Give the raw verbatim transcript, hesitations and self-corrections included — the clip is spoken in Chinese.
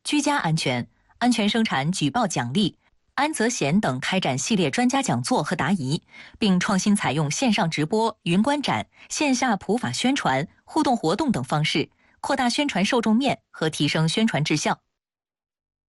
居家安全、安全生产举报奖励、安泽贤等开展系列专家讲座和答疑，并创新采用线上直播、云观展、线下普法宣传、互动活动等方式，扩大宣传受众面和提升宣传质效。